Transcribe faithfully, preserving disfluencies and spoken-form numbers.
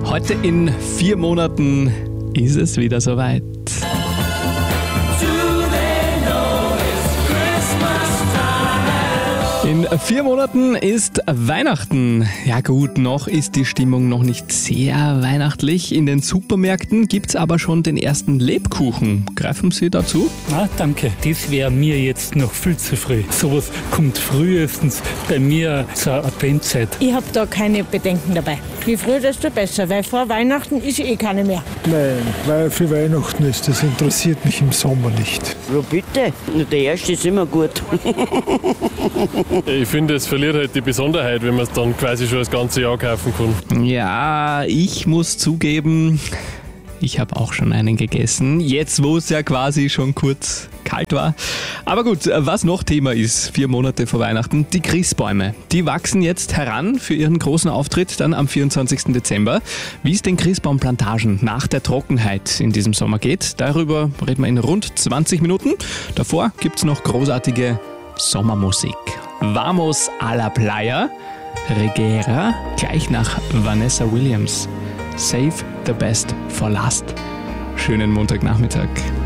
Heute in vier Monaten ist es wieder soweit. In vier Monaten ist Weihnachten. Ja gut, noch ist die Stimmung noch nicht sehr weihnachtlich. In den Supermärkten gibt's aber schon den ersten Lebkuchen. Greifen Sie dazu? Ah, danke. Das wäre mir jetzt noch viel zu früh. Sowas kommt frühestens bei mir zur Adventzeit. Ich habe da keine Bedenken dabei. Je früher, desto besser, weil vor Weihnachten ist eh keine mehr. Nein, weil für Weihnachten ist, das interessiert mich im Sommer nicht. Ja bitte, der erste ist immer gut. Ich finde, es verliert halt die Besonderheit, wenn man es dann quasi schon das ganze Jahr kaufen kann. Ja, ich muss zugeben, ich habe auch schon einen gegessen. Jetzt, wo es ja quasi schon kurz kalt war. Aber gut, was noch Thema ist, vier Monate vor Weihnachten, die Christbäume. Die wachsen jetzt heran für ihren großen Auftritt dann am vierundzwanzigsten Dezember. Wie es den Christbaumplantagen nach der Trockenheit in diesem Sommer geht, darüber reden wir in rund zwanzig Minuten. Davor gibt es noch großartige Sommermusik. Vamos a la playa, Reguera, gleich nach Vanessa Williams. Save the best for last. Schönen Montagnachmittag.